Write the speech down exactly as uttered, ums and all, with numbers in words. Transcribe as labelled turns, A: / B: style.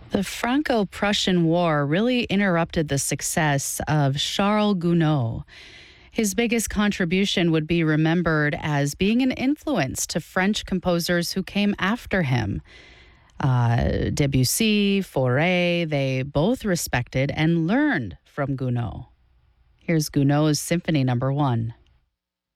A: The Franco-Prussian War really interrupted the success of Charles Gounod. His biggest contribution would be remembered as being an influence to French composers who came after him. Uh, Debussy, Fauré, they both respected and learned from Gounod. Here's Gounod's Symphony Number One.